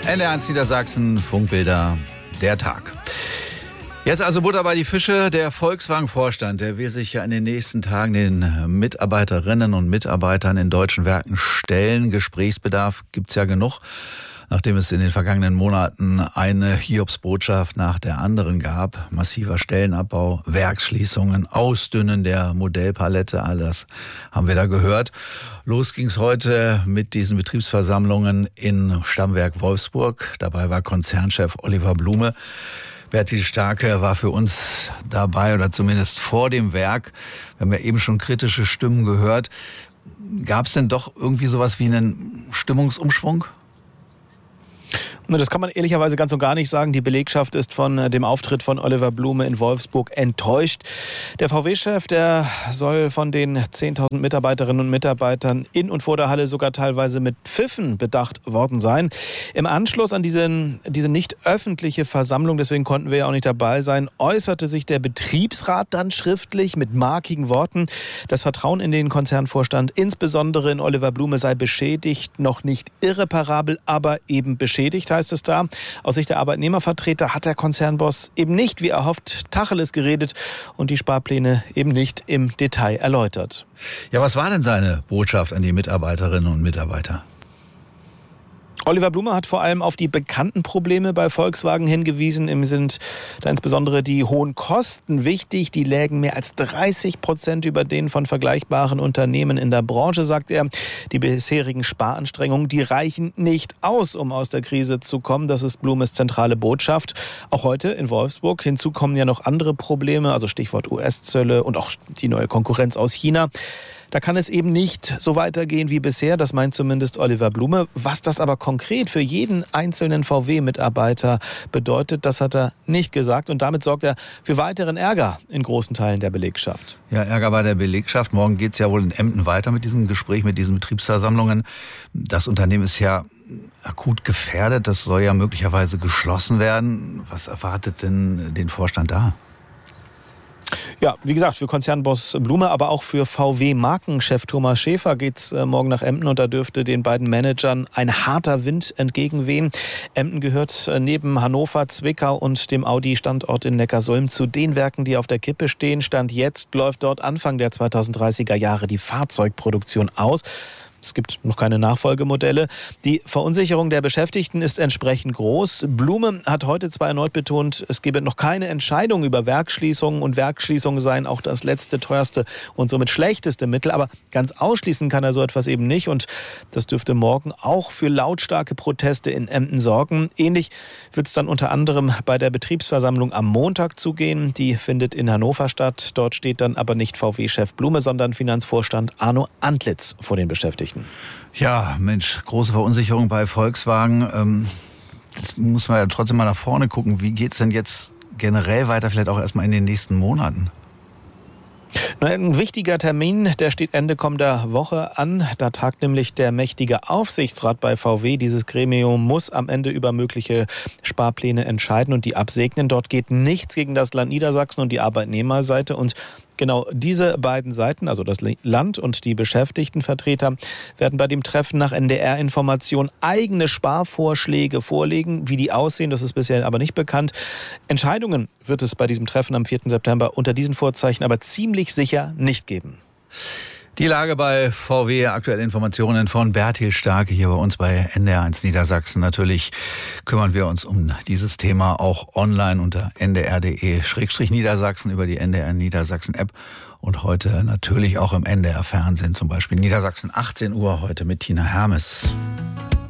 NDR1 Niedersachsen, Funkbilder, der Tag. Jetzt also Butter bei die Fische. Der Volkswagen-Vorstand, der will sich ja in den nächsten Tagen den Mitarbeiterinnen und Mitarbeitern in deutschen Werken stellen. Gesprächsbedarf gibt's ja genug, nachdem es in den vergangenen Monaten eine Hiobsbotschaft nach der anderen gab. Massiver Stellenabbau, Werksschließungen, Ausdünnen der Modellpalette, alles haben wir da gehört. Los ging's heute mit diesen Betriebsversammlungen in Stammwerk Wolfsburg. Dabei war Konzernchef Oliver Blume. Bertil Starke war für uns dabei oder zumindest vor dem Werk. Wir haben ja eben schon kritische Stimmen gehört. Gab es denn doch irgendwie sowas wie einen Stimmungsumschwung? Das kann man ehrlicherweise ganz und gar nicht sagen. Die Belegschaft ist von dem Auftritt von Oliver Blume in Wolfsburg enttäuscht. Der VW-Chef, der soll von den 10.000 Mitarbeiterinnen und Mitarbeitern in und vor der Halle sogar teilweise mit Pfiffen bedacht worden sein. Im Anschluss an diese nicht öffentliche Versammlung, deswegen konnten wir ja auch nicht dabei sein, äußerte sich der Betriebsrat dann schriftlich mit markigen Worten. Das Vertrauen in den Konzernvorstand, insbesondere in Oliver Blume, sei beschädigt, noch nicht irreparabel, aber eben beschädigt, heißt es da. Aus Sicht der Arbeitnehmervertreter hat der Konzernboss eben nicht, wie erhofft, Tacheles geredet und die Sparpläne eben nicht im Detail erläutert. Ja, was war denn seine Botschaft an die Mitarbeiterinnen und Mitarbeiter? Oliver Blume hat vor allem auf die bekannten Probleme bei Volkswagen hingewiesen. Ihm sind da insbesondere die hohen Kosten wichtig. Die lägen mehr als 30% über denen von vergleichbaren Unternehmen in der Branche, sagt er. Die bisherigen Sparanstrengungen, die reichen nicht aus, um aus der Krise zu kommen. Das ist Blumes zentrale Botschaft. Auch heute in Wolfsburg. Hinzu kommen ja noch andere Probleme, also Stichwort US-Zölle und auch die neue Konkurrenz aus China. Da kann es eben nicht so weitergehen wie bisher, das meint zumindest Oliver Blume. Was das aber konkret für jeden einzelnen VW-Mitarbeiter bedeutet, das hat er nicht gesagt. Und damit sorgt er für weiteren Ärger in großen Teilen der Belegschaft. Ja, Ärger bei der Belegschaft. Morgen geht es ja wohl in Emden weiter mit diesem Gespräch, mit diesen Betriebsversammlungen. Das Unternehmen ist ja akut gefährdet. Das soll ja möglicherweise geschlossen werden. Was erwartet denn den Vorstand da? Ja, wie gesagt, für Konzernboss Blume, aber auch für VW-Markenchef Thomas Schäfer geht's morgen nach Emden und da dürfte den beiden Managern ein harter Wind entgegenwehen. Emden gehört neben Hannover, Zwickau und dem Audi-Standort in Neckarsulm zu den Werken, die auf der Kippe stehen. Stand jetzt läuft dort Anfang der 2030er Jahre die Fahrzeugproduktion aus. Es gibt noch keine Nachfolgemodelle. Die Verunsicherung der Beschäftigten ist entsprechend groß. Blume hat heute zwar erneut betont, es gebe noch keine Entscheidung über Werksschließungen und Werksschließungen seien auch das letzte, teuerste und somit schlechteste Mittel. Aber ganz ausschließen kann er so etwas eben nicht und das dürfte morgen auch für lautstarke Proteste in Emden sorgen. Ähnlich wird es dann unter anderem bei der Betriebsversammlung am Montag zugehen. Die findet in Hannover statt. Dort steht dann aber nicht VW-Chef Blume, sondern Finanzvorstand Arno Antlitz vor den Beschäftigten. Ja, Mensch, große Verunsicherung bei Volkswagen. Das muss man ja trotzdem mal nach vorne gucken. Wie geht's denn jetzt generell weiter, vielleicht auch erstmal in den nächsten Monaten? Ein wichtiger Termin, der steht Ende kommender Woche an. Da tagt nämlich der mächtige Aufsichtsrat bei VW. Dieses Gremium muss am Ende über mögliche Sparpläne entscheiden und die absegnen. Dort geht nichts gegen das Land Niedersachsen und die Arbeitnehmerseite. Und genau diese beiden Seiten, also das Land und die Beschäftigtenvertreter, werden bei dem Treffen nach NDR-Information eigene Sparvorschläge vorlegen. Wie die aussehen, das ist bisher aber nicht bekannt. Entscheidungen wird es bei diesem Treffen am 4. September unter diesen Vorzeichen aber ziemlich sicher nicht geben. Die Lage bei VW, aktuelle Informationen von Bertil Starke hier bei uns bei NDR1 Niedersachsen. Natürlich kümmern wir uns um dieses Thema auch online unter ndr.de/Niedersachsen über die NDR Niedersachsen App und heute natürlich auch im NDR Fernsehen, zum Beispiel Niedersachsen 18 Uhr heute mit Tina Hermes.